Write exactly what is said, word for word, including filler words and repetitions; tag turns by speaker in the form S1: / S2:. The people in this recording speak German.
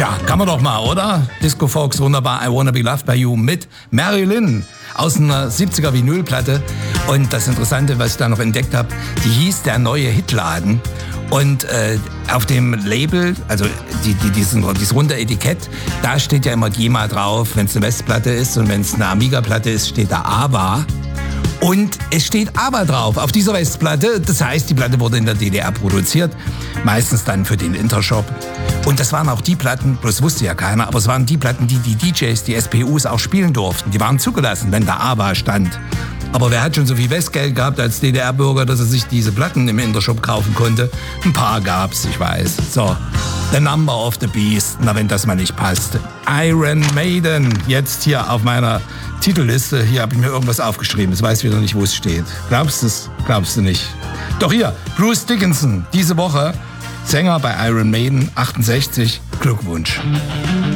S1: Tja, kann man doch mal, oder? Disco Fox, wunderbar, I Wanna Be Loved By You mit Marilyn aus einer siebziger Vinylplatte. Und das Interessante, was ich da noch entdeckt habe, die hieß Der neue Hitladen. Und äh, auf dem Label, also die, die, diesen, dieses runde Etikett, da steht ja immer GEMA drauf, wenn es eine Westplatte ist, und wenn es eine Amiga-Platte ist, steht da ABBA. Und es steht ABBA drauf auf dieser Westplatte. Das heißt, die Platte wurde in der D D R produziert, meistens dann für den Intershop. Und das waren auch die Platten, das wusste ja keiner, aber es waren die Platten, die die D Js, die S P Us auch spielen durften. Die waren zugelassen, wenn da ABBA stand. Aber wer hat schon so viel Westgeld gehabt als D D R-Bürger, dass er sich diese Platten im Intershop kaufen konnte? Ein paar gab's, ich weiß. So, The Number of the Beast, na wenn das mal nicht passt. Iron Maiden, jetzt hier auf meiner Titelliste. Hier habe ich mir irgendwas aufgeschrieben, jetzt weiß ich wieder nicht, wo es steht. Glaubst du es? Glaubst du nicht? Doch hier, Bruce Dickinson, diese Woche, Sänger bei Iron Maiden, achtundsechzig. Glückwunsch.